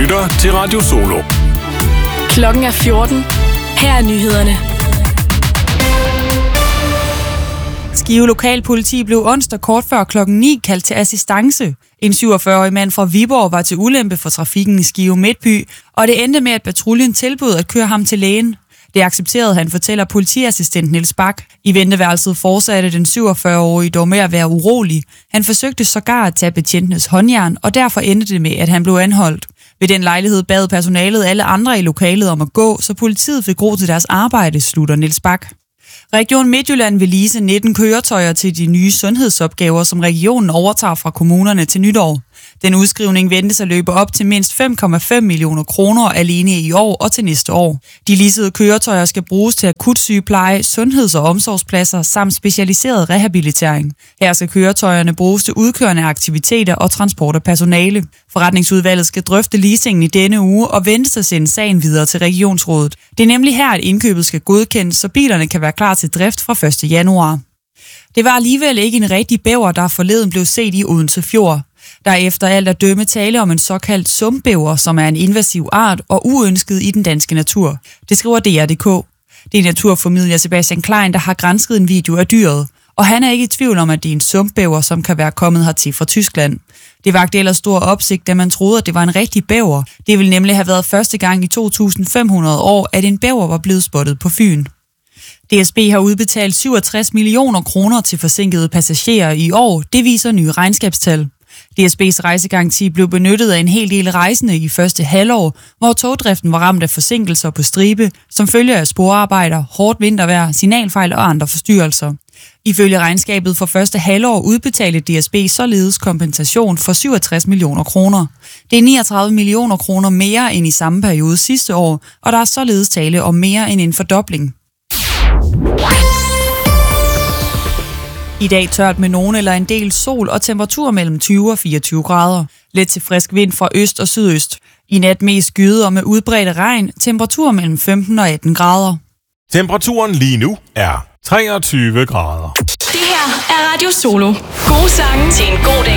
lytter til Radio Solo. Klokken er 14. Her er nyhederne. Skive Lokalpoliti blev onsdag kort før klokken 9 kaldt til assistance. En 47-årig mand fra Viborg var til ulempe for trafikken i Skive Midtby, og det endte med, at patruljen tilbød at køre ham til lægen. Det accepterede han, fortæller politiassistent Niels Bak. I venteværelset fortsatte den 47-årige dog med at være urolig. Han forsøgte sågar at tage betjentenes håndjern, og derfor endte det med, at han blev anholdt. Ved den lejlighed bad personalet alle andre i lokalet om at gå, så politiet fik ro til deres arbejde, slutter Niels Bak. Region Midtjylland vil lease 19 køretøjer til de nye sundhedsopgaver, som regionen overtager fra kommunerne til nytår. Den udskrivning ventes at løbe op til mindst 5,5 millioner kroner alene i år og til næste år. De leasede køretøjer skal bruges til akutsygepleje, sundheds- og omsorgspladser samt specialiseret rehabilitering. Her skal køretøjerne bruges til udkørende aktiviteter og transport af personale. Forretningsudvalget skal drøfte leasingen i denne uge og ventes at sende sagen videre til regionsrådet. Det er nemlig her, at indkøbet skal godkendes, så bilerne kan være klar til drift fra 1. januar. Det var alligevel ikke en rigtig bæver, der forleden blev set i Odense Fjord. Der er efter alt at dømme tale om en såkaldt sumbæver, som er en invasiv art og uønsket i den danske natur. Det skriver DR.dk. Det er naturformidler Sebastian Klein, der har gransket en video af dyret. Og han er ikke i tvivl om, at det er en sumbæver, som kan være kommet hertil fra Tyskland. Det vakte ellers stor opsigt, da man troede, at det var en rigtig bæver. Det ville nemlig have været første gang i 2500 år, at en bæver var blevet spottet på Fyn. DSB har udbetalt 67 millioner kroner til forsinkede passagerer i år. Det viser nye regnskabstal. DSB's rejsegaranti blev benyttet af en hel del rejsende i første halvår, hvor togdriften var ramt af forsinkelser på stribe, som følge af sporarbejder, hårdt vintervejr, signalfejl og andre forstyrrelser. Ifølge regnskabet for første halvår udbetalte DSB således kompensation for 67 millioner kroner. Det er 39 millioner kroner mere end i samme periode sidste år, og der er således tale om mere end en fordobling. I dag tørt med nogen eller en del sol og temperatur mellem 20 og 24 grader. Let til frisk vind fra øst og sydøst. I nat mest skyet og med udbredt regn, temperatur mellem 15 og 18 grader. Temperaturen lige nu er 23 grader. Det her er Radio Solo. Gode sange til en god dag.